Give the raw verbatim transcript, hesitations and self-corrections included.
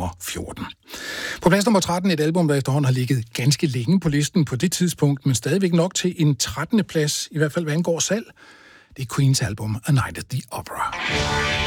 nummer fjorten. På plads nummer tretten, et album, der efterhånden har ligget ganske længe på listen på det tidspunkt, men stadigvæk nok til en trettende plads, i hvert fald hvad angår salg. Det er Queens album A Night at the Opera.